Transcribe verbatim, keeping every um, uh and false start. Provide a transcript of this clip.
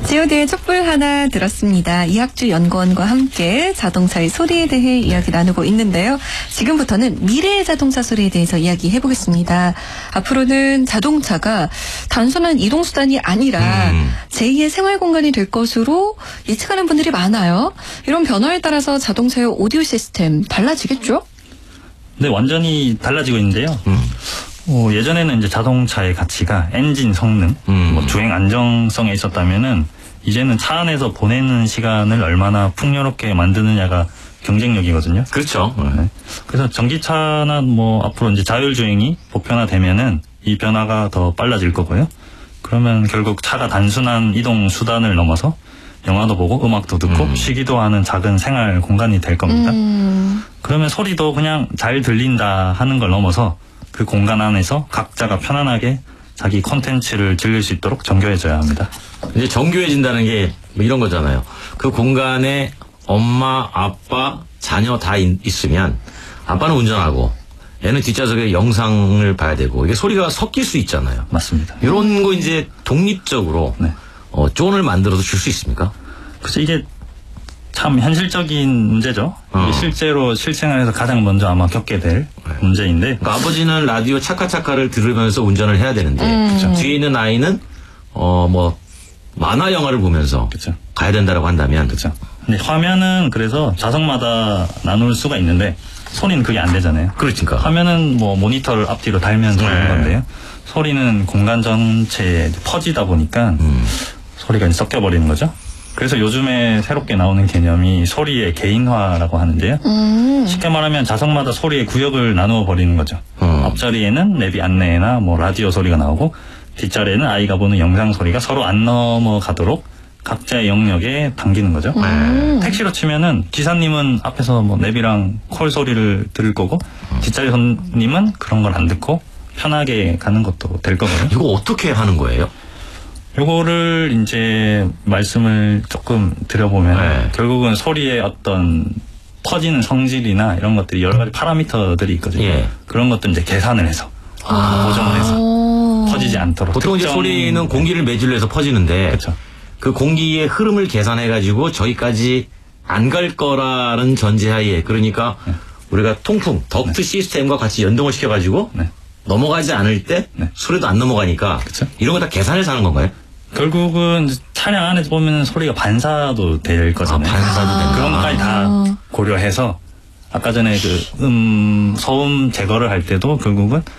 지오디의 촛불 하나 들었습니다. 이학주 연구원과 함께 자동차의 소리에 대해 이야기 나누고 있는데요. 지금부터는 미래의 자동차 소리에 대해서 이야기해보겠습니다. 앞으로는 자동차가 단순한 이동수단이 아니라 음. 제이의 생활공간이 될 것으로 예측하는 분들이 많아요. 이런 변화에 따라서 자동차의 오디오 시스템 달라지겠죠? 네, 완전히 달라지고 있는데요. 음. 어, 예전에는 이제 자동차의 가치가 엔진 성능, 음. 뭐 주행 안정성에 있었다면은 이제는 차 안에서 보내는 시간을 얼마나 풍요롭게 만드느냐가 경쟁력이거든요. 그렇죠. 네. 그래서 전기차나 뭐 앞으로 이제 자율주행이 보편화되면은 이 변화가 더 빨라질 거고요. 그러면 결국 차가 단순한 이동 수단을 넘어서 영화도 보고 음악도 듣고 음. 쉬기도 하는 작은 생활 공간이 될 겁니다. 음. 그러면 소리도 그냥 잘 들린다 하는 걸 넘어서 그 공간 안에서 각자가 편안하게 자기 콘텐츠를 즐길 수 있도록 정교해져야 합니다. 이제 정교해진다는 게 뭐 이런 거잖아요. 그 공간에 엄마, 아빠, 자녀 다 있, 있으면 아빠는 운전하고 애는 뒷좌석에 영상을 봐야 되고 이게 소리가 섞일 수 있잖아요. 맞습니다. 이런 거 이제 독립적으로 네. 어, 존을 만들어서 줄 수 있습니까? 그래서 이게 참 현실적인 문제죠. 어. 이게 실제로 실생활에서 가장 먼저 아마 겪게 될 네. 문제인데. 그러니까 아버지는 라디오 차카차카를 들으면서 운전을 해야 되는데 음. 뒤에 있는 아이는 어 뭐 만화 영화를 보면서 그쵸. 가야 된다라고 한다면. 그렇죠. 근데 화면은 그래서 좌석마다 나눌 수가 있는데 소리는 그게 안 되잖아요. 그렇니까. 화면은 뭐 모니터를 앞뒤로 달면서 하는 네. 건데요. 소리는 공간 전체에 퍼지다 보니까 음. 소리가 이제 섞여버리는 거죠. 그래서 요즘에 새롭게 나오는 개념이 소리의 개인화라고 하는데요. 음. 쉽게 말하면 좌석마다 소리의 구역을 나누어 버리는 거죠. 음. 앞자리에는 내비 안내나 뭐 라디오 소리가 나오고 뒷자리에는 아이가 보는 영상 소리가 서로 안 넘어가도록 각자의 영역에 당기는 거죠. 음. 택시로 치면은 기사님은 앞에서 뭐 내비랑 콜 소리를 들을 거고 음. 뒷자리 손님은 그런 걸 안 듣고 편하게 가는 것도 될 거고요. 이거 어떻게 하는 거예요? 요거를 이제 말씀을 조금 드려보면 네. 결국은 소리의 어떤 퍼지는 성질이나 이런 것들이 여러 가지 파라미터들이 있거든요. 예. 그런 것들 이제 계산을 해서 아. 고정을 해서 퍼지지 않도록. 보통 이제 소리는 공기를 매질로 해서 퍼지는데 그렇죠. 그 공기의 흐름을 계산해가지고 저기까지 안 갈 거라는 전제하에 그러니까 네. 우리가 통풍, 덕트 네. 시스템과 같이 연동을 시켜가지고 네. 넘어가지 않을 때 네. 소리도 안 넘어가니까 그쵸? 이런 거 다 계산해서 하는 건가요? 결국은 차량 안에서 보면 소리가 반사도 될 거잖아요. 아, 반사도 되는 그런 것까지 다 고려해서 아까 전에 그 음, 소음 제거를 할 때도 결국은